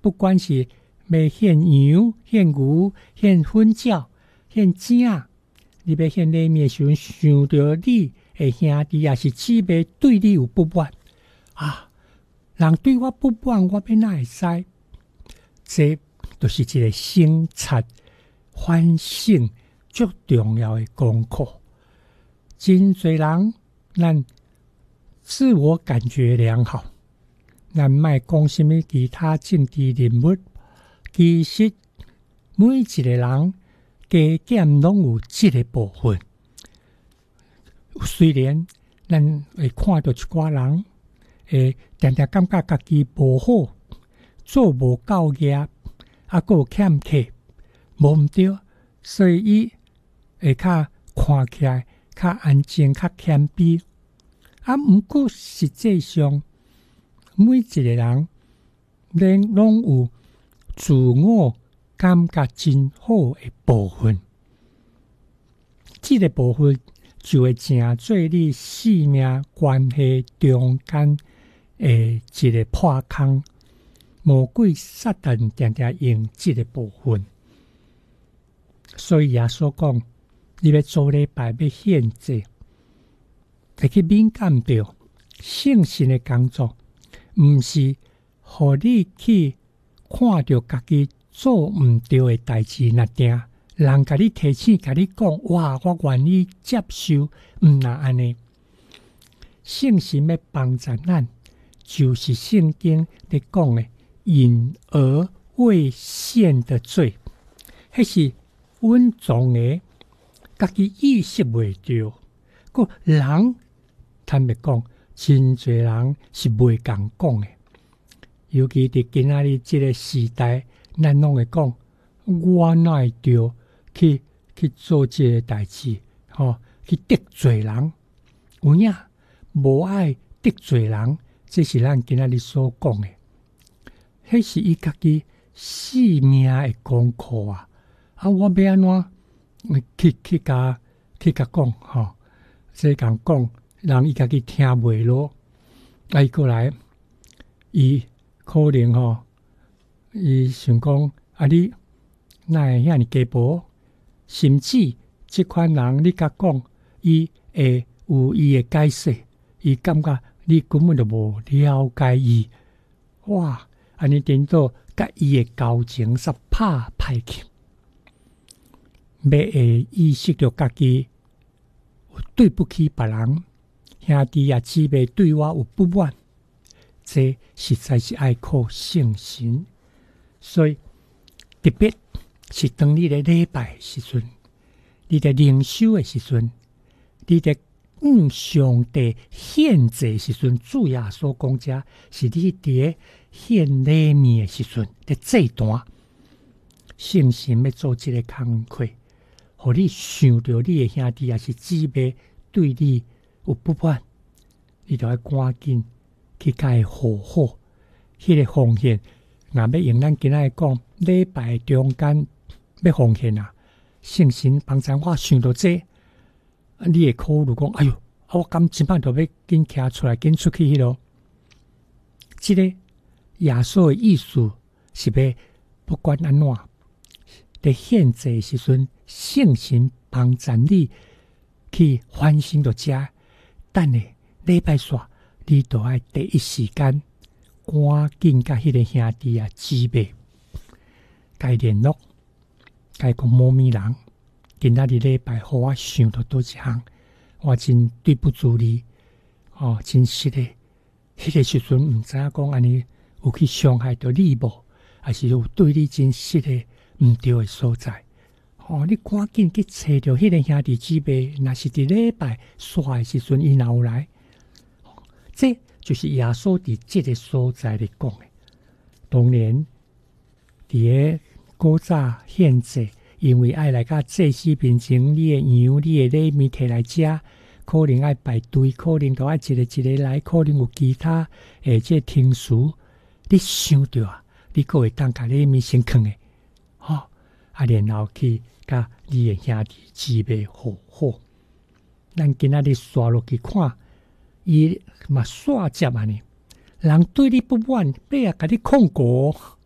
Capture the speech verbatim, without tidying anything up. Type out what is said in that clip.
不管是要献羊、献牛、献粉饺、献井，你要献礼物的时候，想到你的兄弟也是姊妹对你有不满啊，人对我不满，我要哪会知？这就是一个省察反省最重要的功课。真侪人，咱自我感觉良好，咱莫讲什么其他政治人物，其实每一个人加减拢有这个部分。虽然咱会看到一寡人，会常常感觉家己无好，做无够业，啊，还有欠客，无毋对，所以伊会较看起来较安静、较谦卑。啊，毋过实际上，每一个人咱拢有自我感觉真好的部分，这个部分就会成做你生命关系中间的一个破空。魔鬼撒旦常常用这个部分，所以耶稣讲，你要做礼拜要献祭，会去敏感到圣神的工作，毋是互你去看到家己做毋对的代志，那定人甲你提醒，甲你讲，哇，我愿意接受，毋那安尼。圣神要帮助咱，就是圣经咧讲的。隐而未现的罪，迄是稳重的，家己意识袂到。个人坦白讲，真侪人是袂敢讲的。尤其伫今仔日这个时代，咱拢会讲，我哪会着去去做这个代志，吼、哦，去得罪人。有影无爱得罪人，这是咱今仔日所讲的。迄是伊家己生命的功课啊！啊，我要安怎去去甲去甲讲吼？这讲讲，人伊家己听袂落，啊，伊过来，伊可能吼，伊想讲啊，你哪会遐尼鸡婆？甚至即款人，你甲讲，伊会有伊的解释，伊感觉你根本就无了解伊，哇！安尼颠倒，甲伊的交情煞拍歹去，要会意识到家己有对不起别人，兄弟啊姊妹对我有不满，这实在是爱靠圣神。所以特别是当你咧礼拜的时阵，你咧灵修的时阵，你咧向上帝献祭的时阵，主耶稣讲者是你伫献礼物的时阵，伫祭坛，圣神要做这个工课，互你想到你的兄弟也是姊妹对你有不满，你就要赶紧去甲伊和好。迄、那个奉献，若要用咱今仔日讲礼拜中间要奉献啊，圣神帮助我想到这，你会考虑讲，哎哟，我今即摆就要紧徛出来，紧出去迄落，即、這个。耶稣的意思是要不管安怎，在献祭的时阵，圣神帮助你去反省到遮，等下礼拜煞，你都爱第一时间赶紧甲迄个兄弟啊姊妹该联络，该讲某咪人，今仔日礼拜互我想到倒一项，我真对不住你，哦，真实的，迄、那个时阵毋知影讲安尼。有去伤害到你无？还是有对你真实的毋对的所在？哦，你赶紧去找到迄个兄弟姊妹，若是伫礼拜煞的时阵，伊若有来，哦，这就是耶稣伫这个所在咧讲的。当然，伫个古早献祭，因为爱来甲祭司面前，你的羊、你的礼物摕来食。可能爱排队，可能都爱一个一个来，可能有其他诶，这听书。你想到啊，你个会当甲你面先囥诶，吼、哦，啊，然后去甲你诶兄弟姊妹和好。咱今仔日刷落去看，伊嘛煞接安尼，人对你不满，要啊甲你控告，